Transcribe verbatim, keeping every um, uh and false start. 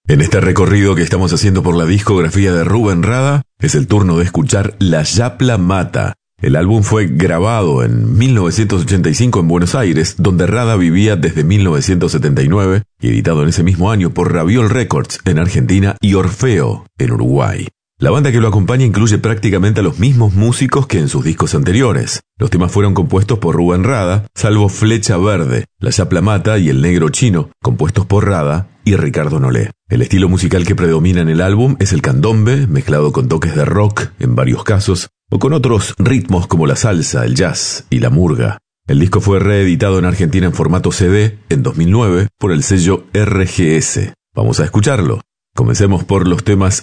En este recorrido que estamos haciendo por la discografía de Rubén Rada, es el turno de escuchar La Yapla Mata. El álbum fue grabado en mil novecientos ochenta y cinco en Buenos Aires, donde Rada vivía desde mil novecientos setenta y nueve, y editado en ese mismo año por Raviol Records en Argentina y Orfeo en Uruguay. La banda que lo acompaña incluye prácticamente a los mismos músicos que en sus discos anteriores. Los temas fueron compuestos por Rubén Rada, salvo Flecha Verde, La Yapla Mata y El Negro Chino, compuestos por Rada y Ricardo Nolé. El estilo musical que predomina en el álbum es el candombe, mezclado con toques de rock en varios casos, o con otros ritmos como la salsa, el jazz y la murga. El disco fue reeditado en Argentina en formato C D en dos mil nueve por el sello R G S. Vamos a escucharlo. Comencemos por los temas